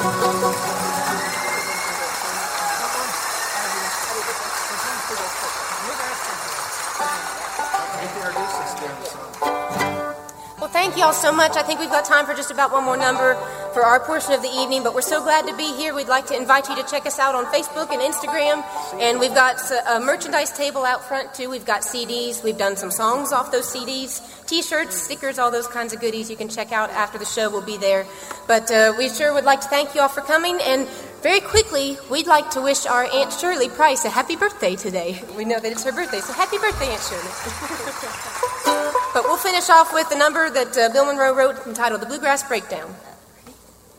Well, thank you all so much. I think we've got time for just about one more number for our portion of the evening, but we're so glad to be here. We'd like to invite you to check us out on Facebook and Instagram, and we've got a merchandise table out front too. We've got CDs. We've done some songs off those CDs, T-shirts, stickers, all those kinds of goodies you can check out after the show. We'll be there. But we sure would like to thank you all for coming, and very quickly, we'd like to wish our Aunt Shirley Price a happy birthday today. We know that it's her birthday, so happy birthday, Aunt Shirley. But we'll finish off with the number that Bill Monroe wrote entitled The Bluegrass Breakdown.